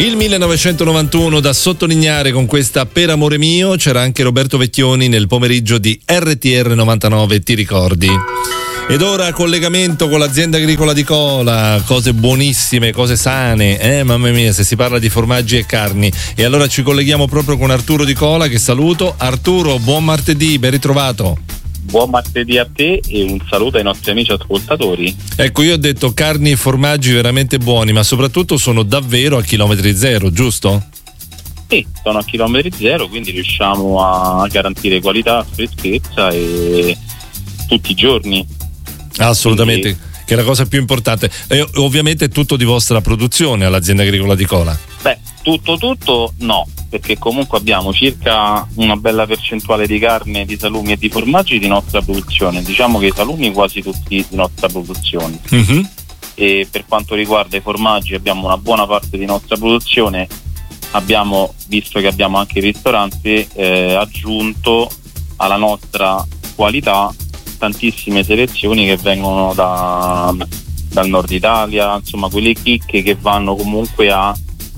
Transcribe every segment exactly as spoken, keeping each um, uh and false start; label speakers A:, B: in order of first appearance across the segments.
A: Il millenovecentonovantuno da sottolineare con questa Per amore mio. C'era anche Roberto Vecchioni nel pomeriggio di R T R novantanove, ti ricordi? Ed ora collegamento con l'azienda agricola di Cola, cose buonissime, cose sane, eh mamma mia, se si parla di formaggi e carni. E allora ci colleghiamo proprio con Arturo di Cola, che saluto. Arturo, buon martedì, ben ritrovato.
B: Buon martedì a te e un saluto ai nostri amici ascoltatori.
A: Ecco, io ho detto carni e formaggi veramente buoni, ma soprattutto sono davvero a chilometri zero, giusto?
B: Sì, sono a chilometri zero, quindi riusciamo a garantire qualità, freschezza e tutti i giorni.
A: Assolutamente,
B: quindi,
A: che è la cosa più importante. E ovviamente è tutto di vostra produzione all'azienda agricola di Cola.
B: Beh, tutto tutto no, perché comunque abbiamo circa una bella percentuale di carne, di salumi e di formaggi di nostra produzione. Diciamo che i salumi quasi tutti di nostra produzione.
A: Mm-hmm.
B: E per quanto riguarda i formaggi abbiamo una buona parte di nostra produzione. Abbiamo, visto che abbiamo anche i ristoranti, eh, aggiunto alla nostra qualità tantissime selezioni che vengono da, dal nord Italia, insomma quelle chicche che vanno comunque a,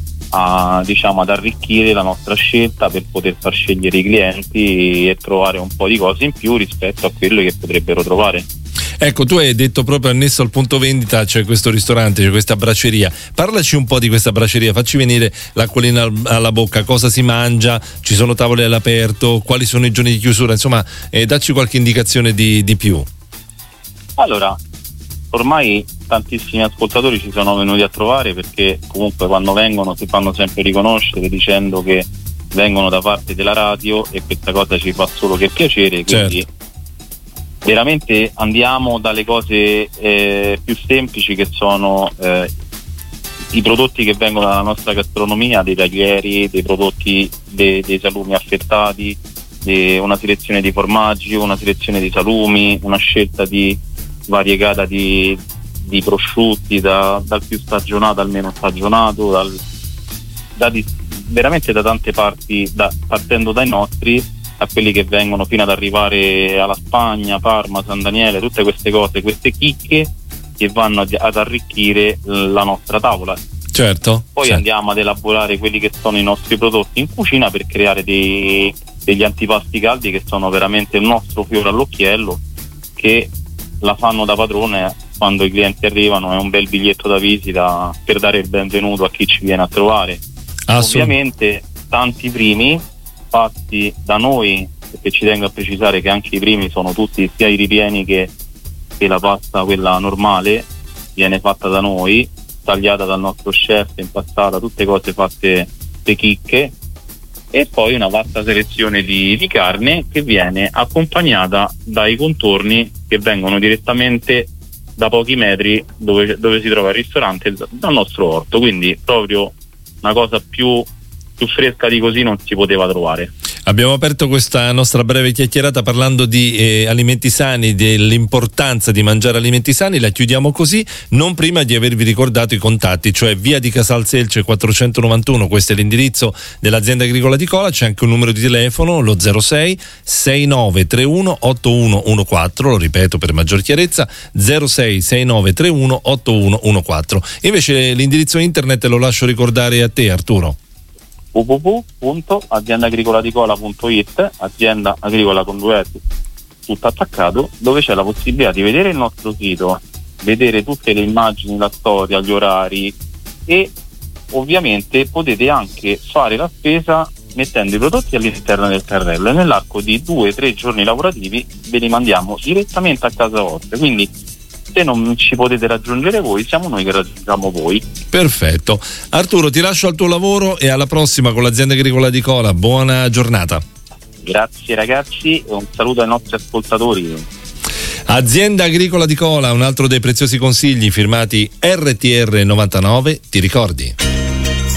B: a diciamo ad arricchire la nostra scelta per poter far scegliere i clienti e trovare un po' di cose in più rispetto a quello che potrebbero trovare.
A: Ecco, tu hai detto proprio annesso al punto vendita c'è questo ristorante, c'è questa braceria. Parlaci un po' di questa braceria, facci venire l'acquolina alla bocca, cosa si mangia, ci sono tavole all'aperto, quali sono i giorni di chiusura, insomma, eh, dacci qualche indicazione di, di più.
B: Allora, ormai tantissimi ascoltatori ci sono venuti a trovare perché comunque quando vengono si fanno sempre riconoscere dicendo che vengono da parte della radio e questa cosa ci fa solo che piacere, quindi certo. Veramente andiamo dalle cose eh, più semplici che sono eh, i prodotti che vengono dalla nostra gastronomia, dei taglieri, dei prodotti dei, dei salumi affettati, de, una selezione di formaggi, una selezione di salumi, una scelta di variegata di, di prosciutti da, dal più stagionato al meno stagionato, dal, da di, veramente da tante parti, da, partendo dai nostri a quelli che vengono fino ad arrivare alla Spagna, Parma, San Daniele, tutte queste cose, queste chicche che vanno ad, ad arricchire la nostra tavola.
A: Certo.
B: Poi
A: certo.
B: Andiamo ad elaborare quelli che sono i nostri prodotti in cucina per creare dei, degli antipasti caldi che sono veramente il nostro fiore all'occhiello, che la fanno da padrone quando i clienti arrivano, è un bel biglietto da visita per dare il benvenuto a chi ci viene a trovare. Ovviamente tanti primi fatti da noi, perché ci tengo a precisare che anche i primi sono tutti, sia i ripieni che, che la pasta quella normale viene fatta da noi, tagliata dal nostro chef, impastata, tutte cose fatte le chicche, e poi una vasta selezione di, di carne che viene accompagnata dai contorni che vengono direttamente da pochi metri dove, dove si trova il ristorante, dal nostro orto, quindi proprio una cosa più più fresca di così non si poteva trovare.
A: Abbiamo aperto questa nostra breve chiacchierata parlando di eh, alimenti sani, dell'importanza di mangiare alimenti sani. La chiudiamo così, non prima di avervi ricordato i contatti, cioè via di Casal Selce quattrocentonovantuno, questo è l'indirizzo dell'azienda agricola di Cola. C'è anche un numero di telefono, lo zero sei sei nove tre uno otto uno uno quattro, lo ripeto per maggior chiarezza, zero sei sei nove tre uno otto uno uno quattro. Invece l'indirizzo internet lo lascio ricordare a te, Arturo.
B: w w w punto azienda agricola di cola punto i t, azienda agricola con due S, tutto attaccato, dove c'è la possibilità di vedere il nostro sito, vedere tutte le immagini, la storia, gli orari, e ovviamente potete anche fare la spesa mettendo i prodotti all'interno del carrello, e nell'arco di due o tre giorni lavorativi ve li mandiamo direttamente a casa vostra. Quindi se non ci potete raggiungere voi, siamo noi che raggiungiamo voi.
A: Perfetto. Arturo, ti lascio al tuo lavoro e alla prossima con l'azienda agricola di Cola. Buona giornata.
B: Grazie ragazzi e un saluto ai nostri ascoltatori.
A: Azienda agricola di Cola, un altro dei preziosi consigli firmati R T R novantanove, ti ricordi?